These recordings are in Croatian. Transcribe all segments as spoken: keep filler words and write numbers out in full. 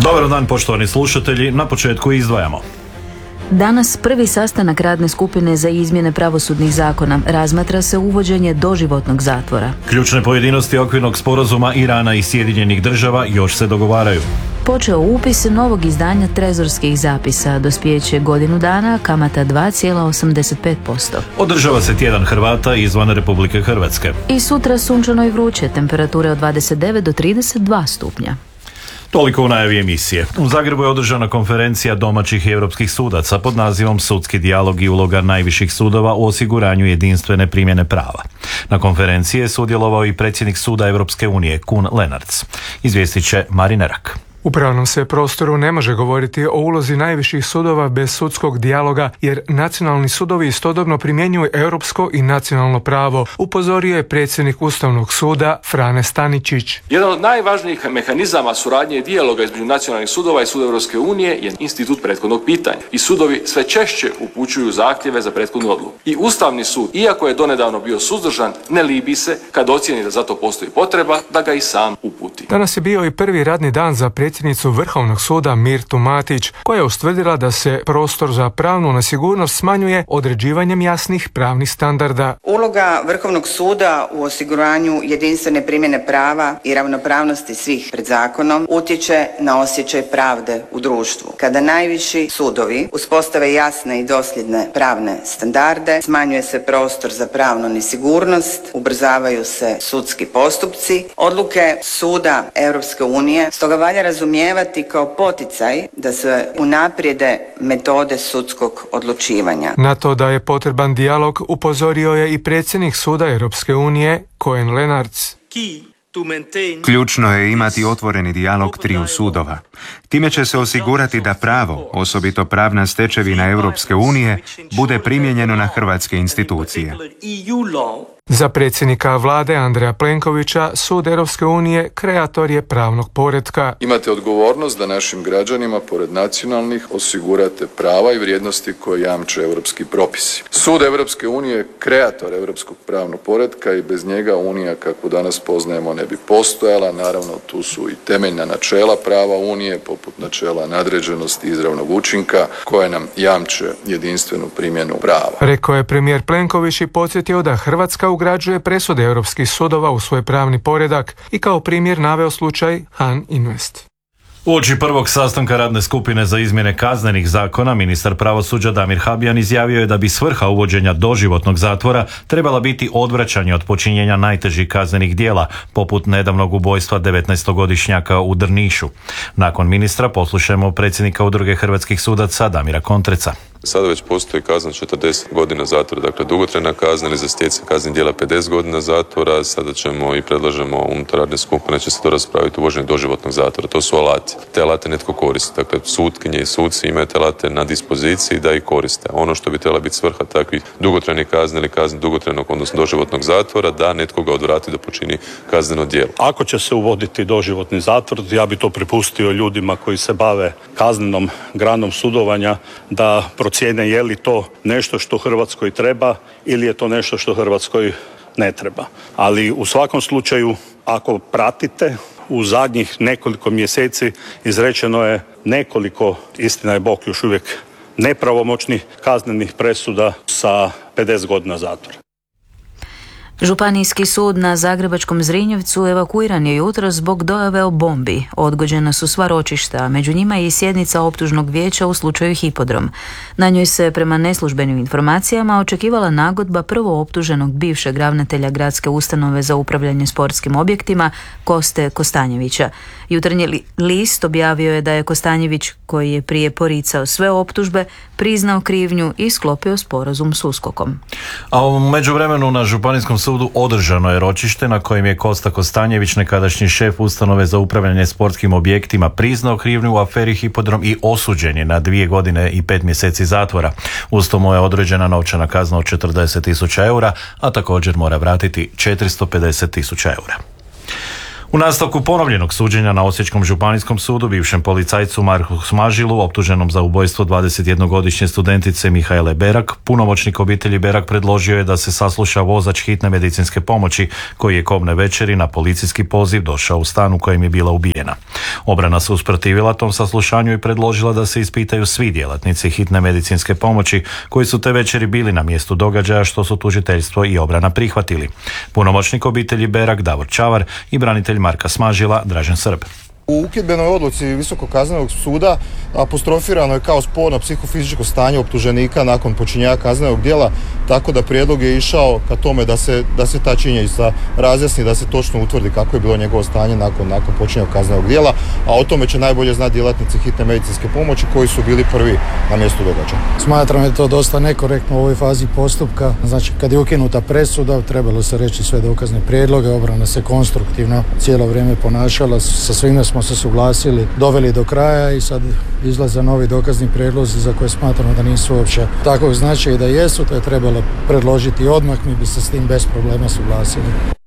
Dobar dan, poštovani slušatelji, na početku izdvajamo. Danas prvi sastanak radne skupine za izmjene pravosudnih zakona. Razmatra se uvođenje doživotnog zatvora. Ključne pojedinosti okvirnog sporazuma Irana i Sjedinjenih država još se dogovaraju. Počeo upis novog izdanja trezorskih zapisa. Dospijeće godinu dana, kamata dva zarez osamdeset pet posto. Održava se tjedan Hrvata izvan Republike Hrvatske. I sutra sunčano i vruće, temperature od dvadeset devet do trideset dva stupnja. Toliko u najavi emisije. U Zagrebu je održana konferencija domaćih i europskih sudaca pod nazivom Sudski dijalog i uloga najviših sudova u osiguranju jedinstvene primjene prava. Na konferenciji je sudjelovao i predsjednik Suda Europske unije Koen Lenaerts. Izvijestit će Marin Erak. U pravnom se prostoru ne može govoriti o ulozi najviših sudova bez sudskog dijaloga, jer nacionalni sudovi istodobno primjenjuju europsko i nacionalno pravo, upozorio je predsjednik Ustavnog suda Frane Staničić. Jedan od najvažnijih mehanizama suradnje i dijaloga između nacionalnih sudova i Suda Europske unije je institut prethodnog pitanja. I sudovi sve češće upućuju zahtjeve za prethodnu odluku. I Ustavni sud, iako je donedavno bio suzdržan, ne libi se kad ocijeni da za to postoji potreba da ga i sam uputi. Danas je bio i prvi radni dan za predsjednicu Vrhovnog suda Mirtu Matić, koja je ustvrdila da se prostor za pravnu nesigurnost smanjuje određivanjem jasnih pravnih standarda. Uloga Vrhovnog suda u osiguranju jedinstvene primjene prava i ravnopravnosti svih pred zakonom utječe na osjećaj pravde u društvu. Kada najviši sudovi uspostave jasne i dosljedne pravne standarde, smanjuje se prostor za pravnu nesigurnost, ubrzavaju se sudski postupci. Odluke Suda Europske unije stoga valja razumijevati kao poticaj da se unaprijede metode sudskog odlučivanja. Na to da je potreban dijalog upozorio je i predsjednik Suda Europske unije Koen Lenaerts. Ključno je imati otvoreni dijalog triju sudova. Time će se osigurati da pravo, osobito pravna stečevina Europske unije, bude primijenjeno na hrvatske institucije. Za predsjednika vlade Andreja Plenkovića, Sud Europske unije kreator je pravnog poretka. Imate odgovornost da našim građanima, pored nacionalnih, osigurate prava i vrijednosti koje jamče europski propisi. Sud Europske unije je kreator europskog pravnog poretka i bez njega Unija, kako danas poznajemo, ne bi postojala. Naravno, tu su i temeljna načela prava Unije, poput načela nadređenosti i izravnog učinka, koje nam jamče jedinstvenu primjenu prava. Rekao je premijer Plenković i podsjetio da Hrvatska ugrađuje presude europskih sudova u svoj pravni poredak i kao primjer naveo slučaj Han Invest. Uoči prvog sastanka radne skupine za izmjene kaznenih zakona, ministar pravosuđa Damir Habijan izjavio je da bi svrha uvođenja doživotnog zatvora trebala biti odvraćanje od počinjenja najtežih kaznenih djela, poput nedavnog ubojstva devetnaestogodišnjaka u Drnišu. Nakon ministra poslušajmo predsjednika Udruge hrvatskih sudaca Damira Kontreca. Sada već postoji kazna četrdeset godina zatvora, dakle dugotrajna kazna, ili za stjecanje kaznenih djela pedeset godina zatvora. Sada ćemo i predlažemo unutar radne skupine će se to raspraviti, uvođenje doživotnog zatvora. To su alati. Te alate netko koristi. Dakle, sutkinje i suci imaju te alate na dispoziciji da ih koriste. Ono što bi trebala biti svrha takvih dugotrajnih kazne ili kazne dugotrajnog, odnosno doživotnog zatvora, da netko ga odvrati da počini kazneno djelo. Ako će se uvoditi doživotni zatvor, ja bi to prepustio ljudima koji se bave kaznenom granom sudovanja da procijene je li to nešto što Hrvatskoj treba ili je to nešto što Hrvatskoj ne treba. Ali u svakom slučaju, ako pratite, u zadnjih nekoliko mjeseci izrečeno je nekoliko, istina je Bog, još uvijek nepravomoćnih kaznenih presuda sa pedeset godina zatvora. Županijski sud na zagrebačkom Zrinjevcu evakuiran je jutro zbog dojave o bombi. Odgođena su sva ročišta, a među njima je i sjednica optužnog vijeća u slučaju Hipodrom. Na njoj se, prema neslužbenim informacijama, očekivala nagodba prvo optuženog bivšeg ravnatelja gradske ustanove za upravljanje sportskim objektima Koste Kostanjevića. Jutarnji list objavio je da je Kostanjević, koji je prije poricao sve optužbe, priznao krivnju i sklopio sporazum s uskokom. A u međuvremenu na Županijskom sudu održano je ročište na kojem je Kosta Kostanjević, nekadašnji šef ustanove za upravljanje sportskim objektima, priznao krivnju u aferi Hipodrom i osuđen je na dvije godine i pet mjeseci zatvora. Uz to mu je određena novčana kazna od četrdeset tisuća eura, a također mora vratiti četiristo pedeset tisuća eura. U nastavku ponovljenog suđenja na Osječkom županijskom sudu bivšem policajcu Marku Smažilu, optuženom za ubojstvo dvadesetjednogodišnje studentice Mihaele Berak, punomoćnik obitelji Berak predložio je da se sasluša vozač hitne medicinske pomoći koji je kobne večeri na policijski poziv došao u stan u kojem je bila ubijena. Obrana se usprotivila tom saslušanju i predložila da se ispitaju svi djelatnici hitne medicinske pomoći koji su te večeri bili na mjestu događaja, što su tužiteljstvo i obrana prihvatili. Punomoćnik obitelji Berak Davor Čavar i branitelj Marka Smažila Dražen Srb. U ukidbenoj odluci Visokog kaznenog suda apostrofirano je kao sporno psihofizičko stanje optuženika nakon počinjenja kaznenog djela, tako da prijedlog je išao ka tome da se, da se ta činjenica razjasni, da se točno utvrdi kako je bilo njegovo stanje nakon, nakon počinjenja kaznenog djela, a o tome će najbolje znati djelatnici hitne medicinske pomoći koji su bili prvi na mjestu događaja. Smatram je to dosta nekorektno u ovoj fazi postupka. Znači, kad je ukinuta presuda, trebalo se reći sve dokazne prijedloge, obrana se konstruktivno cijelo vrijeme ponašala, sa svime smo se suglasili, doveli do kraja i sad izlaze novi dokazni prijedlozi za koje smatramo da nisu uopće takvog značaja i da jesu, to je trebalo predložiti odmah, mi bi se s tim bez problema suglasili.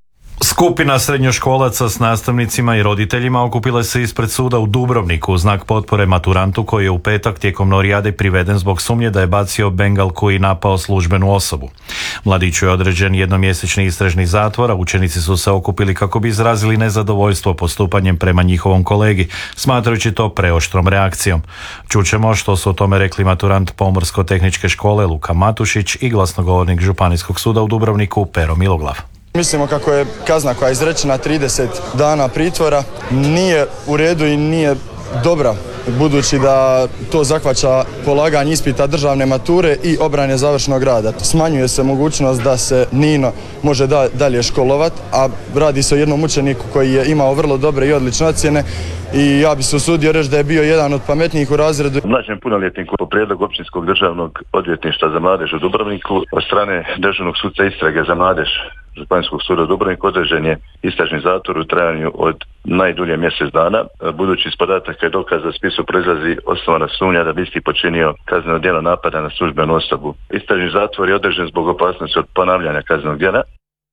Skupina srednjoškolaca s nastavnicima i roditeljima okupila se ispred suda u Dubrovniku u znak potpore maturantu koji je u petak tijekom norijade priveden zbog sumnje da je bacio bengalku i napao službenu osobu. Mladiću je određen jednomjesečni istražni zatvor, a učenici su se okupili kako bi izrazili nezadovoljstvo postupanjem prema njihovom kolegi, smatrajući to preoštrom reakcijom. Čućemo što su o tome rekli maturant Pomorsko-tehničke škole Luka Matušić i glasnogovornik Županijskog suda u Dubrovniku Pero Miloglav. Mislimo kako je kazna koja je izrečena trideset dana pritvora nije u redu i nije dobra, budući da to zahvaća polaganje ispita državne mature i obrane završnog rada. Smanjuje se mogućnost da se Nino može da, dalje školovat, a radi se o jednom učeniku koji je imao vrlo dobre i odlične ocjene i ja bi se usudio reći da je bio jedan od pametnijih u razredu. Mlađem punoljetniku po prijedlogu Općinskog državnog odvjetništva za mladež u Dubrovniku od strane Državnog sudca istrage za mladež Županijskog suda u Dubrovniku određen je istražni zatvor u trajanju od najdulje mjesec dana. Budući iz podataka i dokaza spisu proizlazi osnovana sumnja da bi isti počinio kazneno djelo napada na službenu osobu. Istražni zatvor je određen zbog opasnosti od ponavljanja kaznenog djela.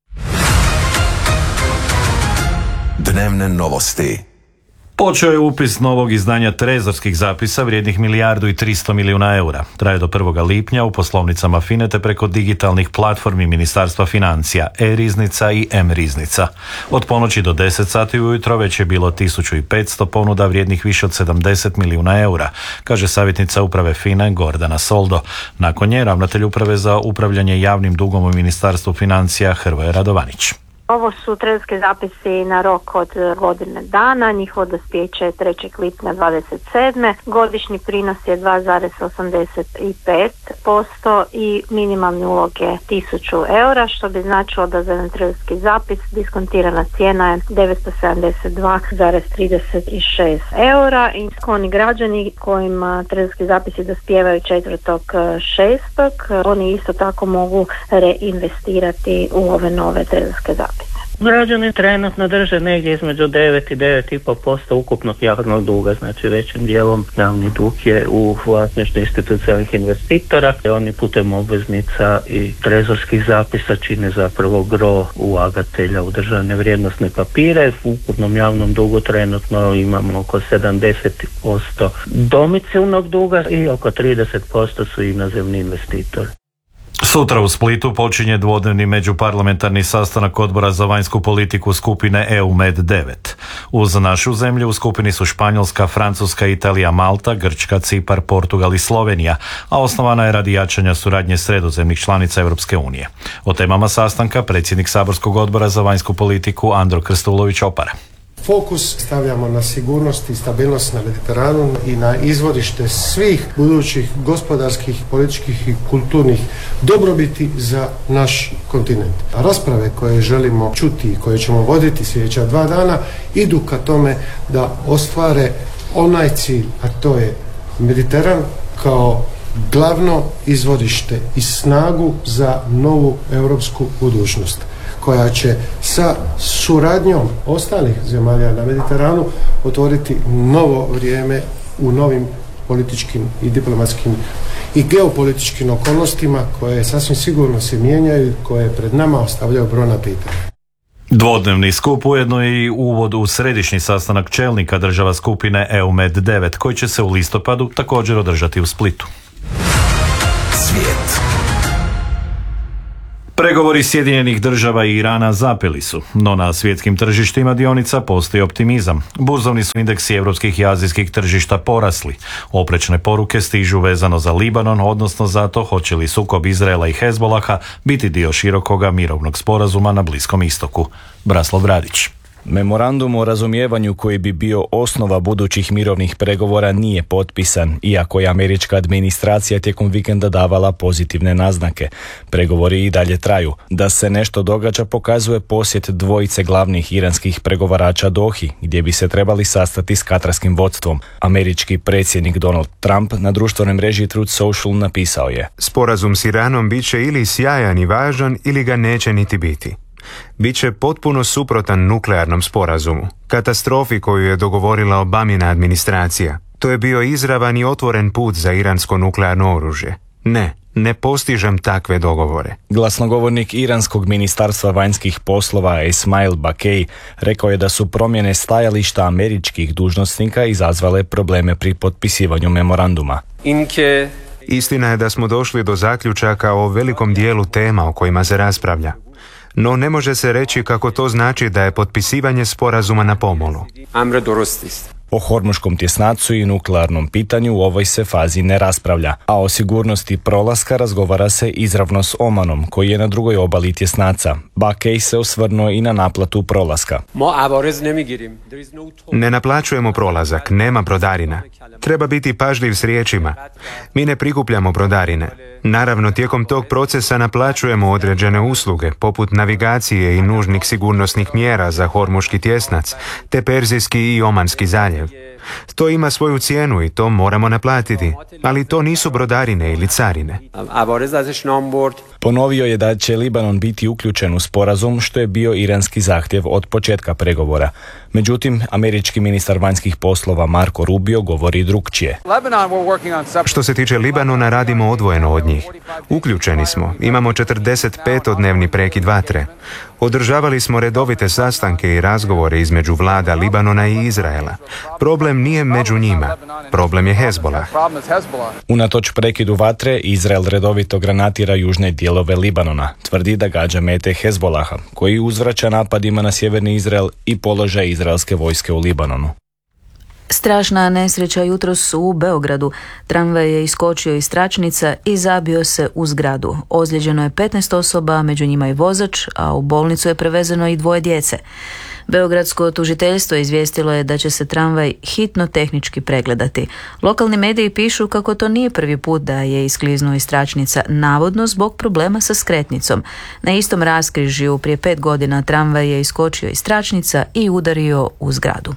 Dnevne novosti. Počeo je upis novog izdanja trezorskih zapisa vrijednih milijardu i tristo milijuna eura. Traje do prvog lipnja u poslovnicama FINA-e te preko digitalnih platformi Ministarstva financija E-riznica i M-riznica. Od ponoći do deset sati ujutro već je bilo tisuću petsto ponuda vrijednih više od sedamdeset milijuna eura, kaže savjetnica uprave FINA-e Gordana Soldo. Nakon nje ravnatelj uprave za upravljanje javnim dugom u Ministarstvu financija Hrvoje Radovanić. Ovo su trezorski zapisi na rok od godine dana, njihovo dospijeće je trećeg lipnja dvadeset sedme. Godišnji prinos je dva zarez osamdeset pet posto i minimalni ulog je tisuću eura, što bi značilo da za jedan trezorski zapis diskontirana cijena je devetsto sedamdeset dva zarez trideset šest eura i oni građani kojima trezorski zapisi dospijevaju četvrtog šestog oni isto tako mogu reinvestirati u ove nove trezorske zapise. Građani trenutno drže negdje između devet i devet i pol posto ukupnog javnog duga, znači većim dijelom javni dug je u vlasništvu institucionalnih investitora. Oni putem obveznica i trezorskih zapisa čine zapravo gro ulagatelja u državne vrijednosne papire. U ukupnom javnom dugu trenutno imamo oko sedamdeset posto domicilnog duga i oko trideset posto su inozemni investitori. Sutra u Splitu počinje dvodnevni međuparlamentarni sastanak Odbora za vanjsku politiku skupine E U Med devet. Uz našu zemlju u skupini su Španjolska, Francuska, Italija, Malta, Grčka, Cipar, Portugal i Slovenija, a osnovana je radi jačanja suradnje sredozemnih članica Europske unije. O temama sastanka predsjednik Saborskog odbora za vanjsku politiku Andro Krstulović Opara. Fokus stavljamo na sigurnost i stabilnost na Mediteranu i na izvorište svih budućih gospodarskih, političkih i kulturnih dobrobiti za naš kontinent. A rasprave koje želimo čuti i koje ćemo voditi sljedeća dva dana idu ka tome da ostvare onaj cilj, a to je Mediteran kao glavno izvorište i snagu za novu europsku budućnost, koja će sa suradnjom ostalih zemalja na Mediteranu otvoriti novo vrijeme u novim političkim i diplomatskim i geopolitičkim okolnostima koje sasvim sigurno se mijenjaju, koje pred nama ostavljaju brojna pitanja. Dvodnevni skup ujedno i uvod u središnji sastanak čelnika država skupine E U Med devet koji će se u listopadu također održati u Splitu. Svijet. Pregovori Sjedinjenih država i Irana zapeli su, no na svjetskim tržištima dionica postoji optimizam. Burzovni su indeksi europskih i azijskih tržišta porasli. Oprečne poruke stižu vezano za Libanon, odnosno za to hoće li sukob Izraela i Hezbolaha biti dio širokoga mirovnog sporazuma na Bliskom istoku. Braslav Radić. Memorandum o razumijevanju koji bi bio osnova budućih mirovnih pregovora nije potpisan, iako je američka administracija tijekom vikenda davala pozitivne naznake. Pregovori i dalje traju. Da se nešto događa pokazuje posjet dvojice glavnih iranskih pregovarača Dohi, gdje bi se trebali sastati s katarskim vodstvom. Američki predsjednik Donald Trump na društvenoj mreži Truth Social napisao je: Sporazum s Iranom bit će ili sjajan i važan ili ga neće niti biti. Biće potpuno suprotan nuklearnom sporazumu, katastrofi koju je dogovorila Obamina administracija. To je bio izravan i otvoren put za iransko nuklearno oružje. Ne, ne postižem takve dogovore. Glasnogovornik iranskog ministarstva vanjskih poslova Esmail Bakej rekao je da su promjene stajališta američkih dužnosnika izazvale probleme pri potpisivanju memoranduma. Inke... Istina je da smo došli do zaključaka o velikom dijelu tema o kojima se raspravlja. No ne može se reći kako to znači da je potpisivanje sporazuma na pomolu. O hormuškom tjesnacu i nuklearnom pitanju u ovoj se fazi ne raspravlja, a o sigurnosti prolaska razgovara se izravno s Omanom, koji je na drugoj obali tjesnaca. Bakej se osvrnuo i na naplatu prolaska. Ne naplaćujemo prolazak, nema brodarina. Treba biti pažljiv s riječima. Mi ne prikupljamo brodarine. Naravno, tijekom tog procesa naplaćujemo određene usluge, poput navigacije i nužnih sigurnosnih mjera za hormuški tjesnac, te Perzijski i Omanski zaljev. To ima svoju cijenu i to moramo naplatiti, ali to nisu brodarine ili carine. Ponovio je da će Libanon biti uključen u sporazum, što je bio iranski zahtjev od početka pregovora. Međutim, američki ministar vanjskih poslova Marco Rubio govori drukčije. Što se tiče Libanona, radimo odvojeno od njih. Uključeni smo, imamo četrdeset petodnevni prekid vatre. Održavali smo redovite sastanke i razgovore između vlada Libanona i Izraela. Problem nije među njima, problem je Hezbolah. Unatoč prekidu vatre, Izrael redovito granatira južne dijelove Libanona. Tvrdi da gađa mete Hezbolaha, koji uzvraća napadima na sjeverni Izrael i položaj izraelske vojske u Libanonu. Strašna nesreća jutros u Beogradu. Tramvaj je iskočio iz tračnica i zabio se u zgradu. Ozlijeđeno je petnaest osoba, među njima i vozač, a u bolnicu je prevezeno i dvoje djece. Beogradsko tužiteljstvo izvijestilo je da će se tramvaj hitno tehnički pregledati. Lokalni mediji pišu kako to nije prvi put da je iskliznuo iz tračnica, navodno zbog problema sa skretnicom. Na istom raskrižju prije pet godina tramvaj je iskočio iz tračnica i udario u zgradu.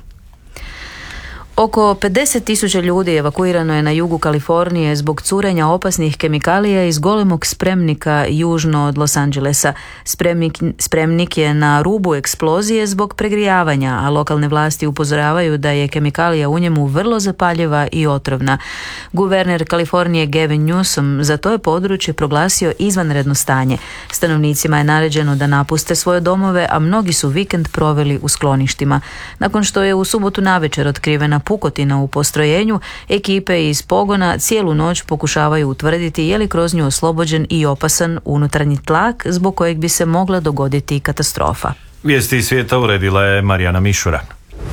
Oko pedeset tisuća ljudi evakuirano je na jugu Kalifornije zbog curenja opasnih kemikalija iz golemog spremnika južno od Los Angelesa. Spremnik, spremnik je na rubu eksplozije zbog pregrijavanja, a lokalne vlasti upozoravaju da je kemikalija u njemu vrlo zapaljiva i otrovna. Guverner Kalifornije Gavin Newsom za to je područje proglasio izvanredno stanje. Stanovnicima je naređeno da napuste svoje domove, a mnogi su vikend proveli u skloništima. Nakon što je u subotu navečer otkrivena pukotina u postrojenju, ekipe iz pogona cijelu noć pokušavaju utvrditi je li kroz nju oslobođen i opasan unutarnji tlak zbog kojeg bi se mogla dogoditi katastrofa. Vijesti iz svijeta uredila je Marijana Mišura.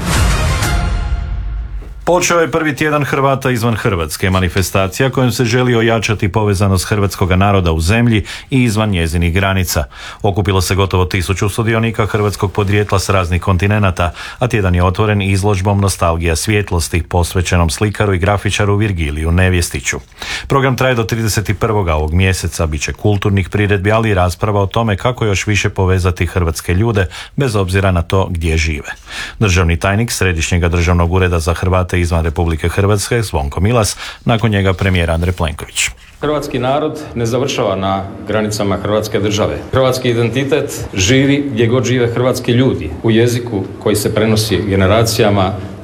Počeo je prvi tjedan Hrvata izvan Hrvatske, manifestacija kojom se želi ojačati povezanost hrvatskoga naroda u zemlji i izvan njezinih granica. Okupilo se gotovo tisuću sudionika hrvatskog podrijetla s raznih kontinenata, a tjedan je otvoren izložbom Nostalgija svjetlosti, posvećenom slikaru i grafičaru Virgiliju Nevjestiću. Program traje do trideset prvog ovog mjeseca, bit će kulturnih priredbi, ali i rasprava o tome kako još više povezati hrvatske ljude, bez obzira na to gdje žive. Državni tajnik Središnjega državnog ureda za Hrvate izvan Republike Hrvatske, Zvonko Milas, nakon njega premijer Andrej Plenković. Hrvatski narod ne završava na granicama Hrvatske države. Hrvatski identitet živi gdje god žive hrvatski ljudi, u jeziku koji se prenosi generacijama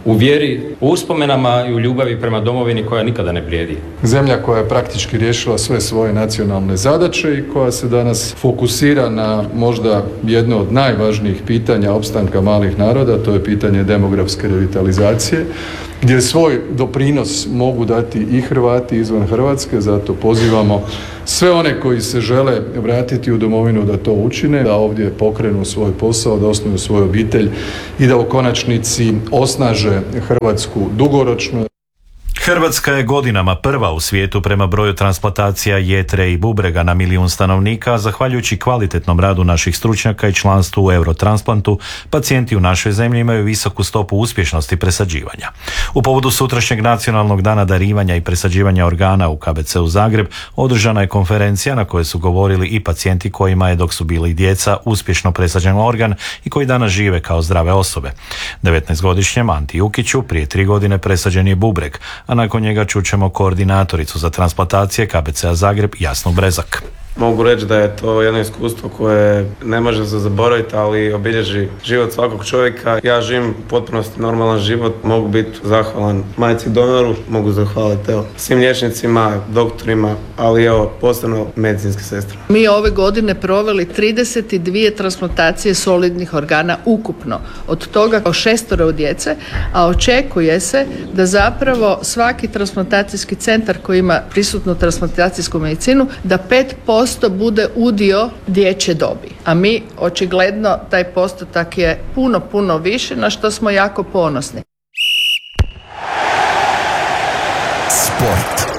u vjeri, u uspomenama i u ljubavi prema domovini koja nikada ne blijedi. Zemlja koja je praktički riješila sve svoje nacionalne zadaće i koja se danas fokusira na možda jedno od najvažnijih pitanja opstanka malih naroda, to je pitanje demografske revitalizacije, gdje svoj doprinos mogu dati i Hrvati izvan Hrvatske, zato pozivamo sve one koji se žele vratiti u domovinu da to učine, da ovdje pokrenu svoj posao, da osnuju svoju obitelj i da u konačnici osnaže Hrvatsku dugoročno. Hrvatska je godinama prva u svijetu prema broju transplantacija jetre i bubrega na milijun stanovnika, a zahvaljujući kvalitetnom radu naših stručnjaka i članstvu u Eurotransplantu, pacijenti u našoj zemlji imaju visoku stopu uspješnosti presađivanja. U povodu sutrašnjeg nacionalnog dana darivanja i presađivanja organa u K B C-u Zagreb održana je konferencija na kojoj su govorili i pacijenti kojima je, dok su bili djeca, uspješno presađen organ i koji danas žive kao zdrave osobe. devetnaestogodišnjem Anti Jukiću prije tri godine presađen je bubreg, a nakon njega čućemo koordinatoricu za transplantacije K B C-a Zagreb Jasnu Brezak. Mogu reći da je to jedno iskustvo koje ne može se zaboraviti, ali obilježi život svakog čovjeka. Ja živim u potpunosti normalan život, mogu biti zahvalan majci donoru, mogu zahvaliti evo, svim liječnicima, doktorima, ali evo, posebno medicinske sestre. Mi ove godine proveli trideset dvije transplantacije solidnih organa ukupno, od toga o šestoro djece, a očekuje se da zapravo svaki transplantacijski centar koji ima prisutnu transplantacijsku medicinu, da pet posto bude udio dječje dobi. A mi očigledno taj postotak je puno, puno više, na što smo jako ponosni. Sport.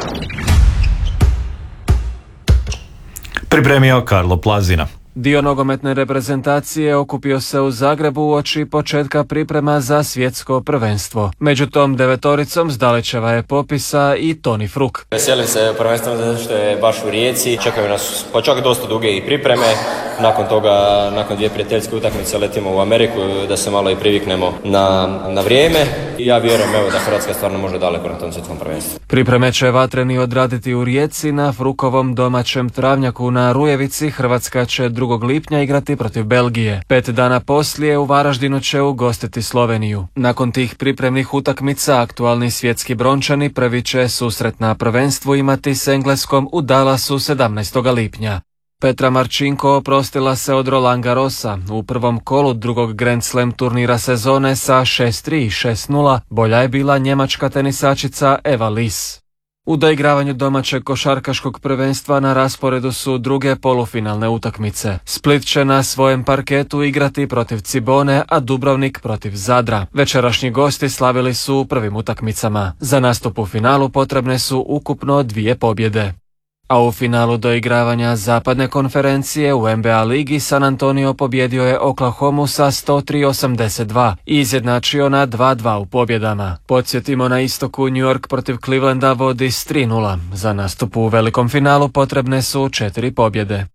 Pripremio Karlo Plazina. Dio nogometne reprezentacije okupio se u Zagrebu uoči početka priprema za svjetsko prvenstvo. Među tom devetoricom s Dalićeva je popisa i Toni Fruk. Veselim se prvenstveno zato što je baš u Rijeci. Čekaju nas pa čak dosta duge i pripreme. Nakon toga, nakon dvije prijateljske utakmice letimo u Ameriku da se malo i priviknemo na, na vrijeme. I ja vjerujem evo, da Hrvatska stvarno može daleko na tom svjetskom prvenstvu. Pripreme će vatreni odraditi u Rijeci na Frukovom domaćem travnjaku na Rujevici. Hrvatska će drugog lipnja igrati protiv Belgije. Pet dana poslije u Varaždinu će ugostiti Sloveniju. Nakon tih pripremnih utakmica aktualni svjetski brončani prvi će susret na prvenstvu imati s Engleskom u Dallasu sedamnaestog lipnja. Petra Marčinko oprostila se od Roland Garrosa u prvom kolu drugog Grand Slam turnira sezone sa šest tri i šest nula. Bolja je bila njemačka tenisačica Eva Lis. U doigravanju domaćeg košarkaškog prvenstva na rasporedu su druge polufinalne utakmice. Split će na svojem parketu igrati protiv Cibone, a Dubrovnik protiv Zadra. Večerašnji gosti slavili su u prvim utakmicama. Za nastup u finalu potrebne su ukupno dvije pobjede. A u finalu doigravanja zapadne konferencije u N B A ligi San Antonio pobjedio je Oklahomu sa sto tri osamdeset dva i izjednačio na dva dva u pobjedama. Podsjetimo, na istoku New York protiv Clevelanda vodi s tri nula. Za nastup u velikom finalu potrebne su četiri pobjede.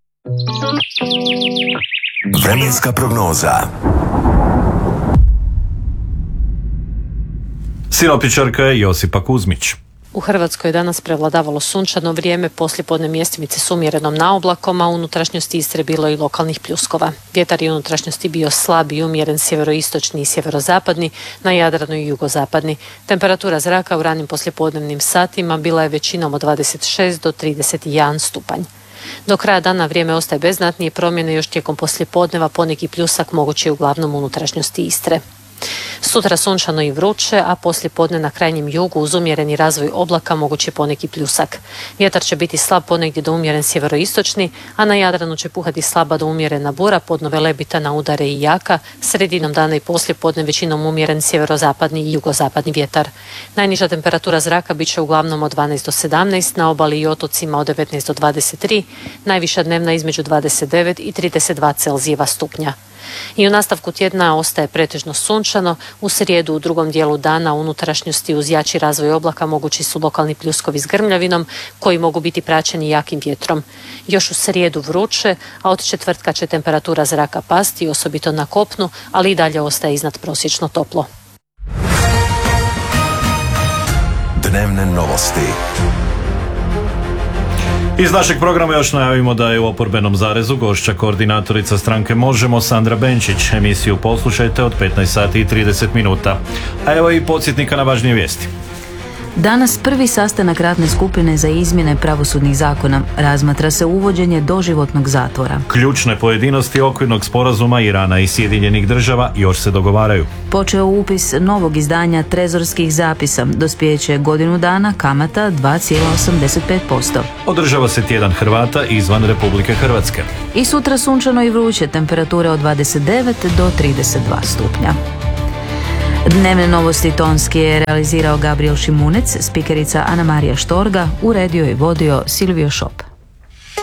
Vremenska prognoza. Sinoptičarka je Josipa Kuzmić. U Hrvatskoj je danas prevladavalo sunčano vrijeme, poslijepodne mjestimice s umjerenom naoblakom, a u unutrašnjosti Istre bilo i lokalnih pljuskova. Vjetar je u unutrašnjosti bio slab i umjeren sjeveroistočni i sjeverozapadni, na Jadranu i jugozapadni. Temperatura zraka u ranim poslijepodnevnim satima bila je većinom od dvadeset šest do trideset jedan stupanj. Do kraja dana vrijeme ostaje bez znatnije promjene, još tijekom poslijepodneva poneki pljusak mogući je uglavnom u unutrašnjosti Istre. Sutra sunčano i vruće, a poslije podne na krajnjem jugu uz umjereni razvoj oblaka mogući poneki pljusak. Vjetar će biti slab ponegdje do umjeren sjeveroistočni, a na Jadranu će puhati slaba do umjerena bura, podnove lebita na udare i jaka, sredinom dana i poslije podne većinom umjeren sjeverozapadni i jugozapadni vjetar. Najniža temperatura zraka bit će uglavnom od dvanaest do sedamnaest, na obali i otocima od devetnaest do dvadeset tri, najviša dnevna između dvadeset devet i trideset dva Celzijeva stupnja. I u nastavku tjedna ostaje pretežno sunčano. U srijedu u drugom dijelu dana u unutrašnjosti uz jači razvoj oblaka mogući su lokalni pljuskovi s grmljavinom koji mogu biti praćeni jakim vjetrom. Još u srijedu vruće, a od četvrtka će temperatura zraka pasti, osobito na kopnu, ali i dalje ostaje iznad prosječno toplo. Dnevne novosti. Iz našeg programa još najavimo da je u oporbenom zarezu gošća koordinatorica stranke Možemo Sandra Benčić. Emisiju poslušajte od petnaest sati i trideset minuta. A evo i podsjetnika na važnije vijesti. Danas prvi sastanak radne skupine za izmjene pravosudnih zakona. Razmatra se uvođenje doživotnog zatvora. Ključne pojedinosti okvirnog sporazuma Irana i Sjedinjenih država još se dogovaraju. Počeo upis novog izdanja trezorskih zapisa. Dospijeće godinu dana, kamata dva zarez osamdeset pet posto. Održava se tjedan Hrvata izvan Republike Hrvatske. I sutra sunčano i vruće, temperature od dvadeset devet do trideset dva stupnja. Dnevne novosti tonski je realizirao Gabriel Šimunec, spikerica Ana Marija Štorga, uredio i vodio Silvio Šop.